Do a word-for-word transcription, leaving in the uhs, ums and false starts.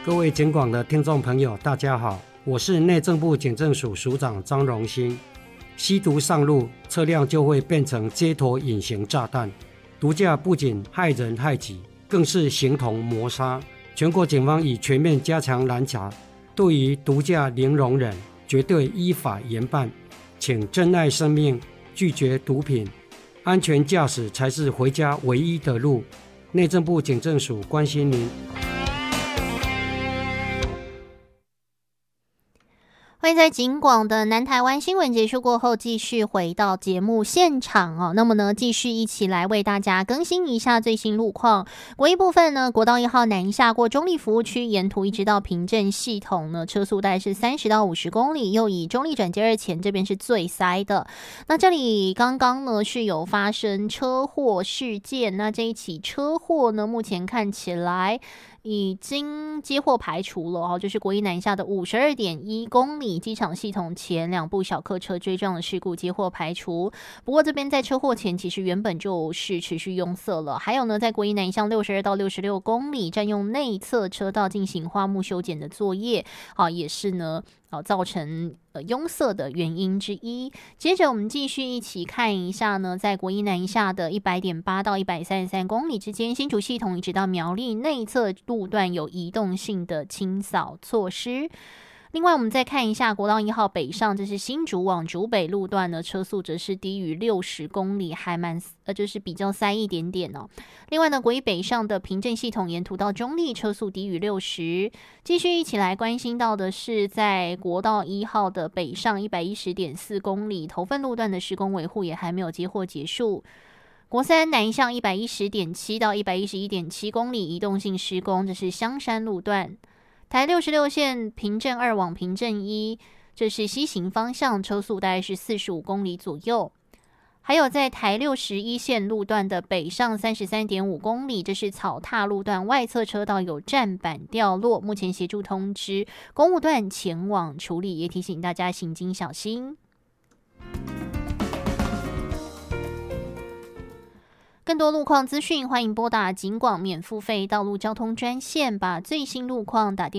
各位警广的听众朋友，大家好，我是内政部警政署署长张荣兴。吸毒上路，车辆就会变成街头隐形炸弹。毒驾不仅害人害己，更是形同谋杀。全国警方已全面加强拦查，对于毒驾零容忍，绝对依法严办。请珍爱生命，拒绝毒品，安全驾驶才是回家唯一的路。内政部警政署关心您。 欢迎在警广的南台湾新闻结束过后，继续回到节目现场哦。那么呢，继续一起来为大家更新一下最新路况。国一部分呢，国道一号南下过中立服务区，沿途一直到平镇系统呢，车速大概是三十到五十公里，又以中立转接二前这边是最塞的。那这里刚刚呢是有发生车祸事件，那这一起车祸呢，目前看起来已经接获排除了哦，就是国一南下的五十二点一公里机场系统前两部小客车追撞的事故接获排除。不过这边在车祸前其实原本就是持续拥塞了。还有呢，在国一南向六十二到六十六公里占用内侧车道进行花木修剪的作业，好，也是呢好造成呃拥塞的原因之一。接着我们继续一起看一下呢，在国一南下的一百点八到一百三十三公里之间，新竹系统一直到苗栗内侧路段有移动性的清扫措施。另外我们再看一下国道一号北上，这是新竹往竹北路段呢，车速则是低于六十公里，还蛮呃就是比较塞一点点哦。另外呢，国一北上的平镇系统沿途到中立，车速低于六十。继续一起来关心到的是，在国道一号的北上一百一十点四公里，头份路段的施工维护也还没有接获结束。国三南向一百一十点七到一百一十一点七公里移动性施工，这是香山路段。台六十六线平镇二往平镇一，这是西行方向，车速大概是四十五公里左右。还有在台六十一线路段的北上 三十三点五公里，这是草踏路段外侧车道有站板掉落，目前协助通知公务段前往处理，也提醒大家行经小心。更多路况资讯，欢迎拨打警广免付费道路交通专线，把最新路况打电话